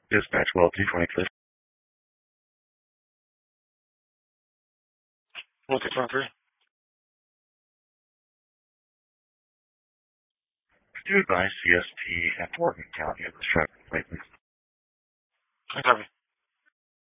Dispatch, well, 220, please. Well, 223. Could you advise CST at Morgan County of this traffic complaint, please? Copy.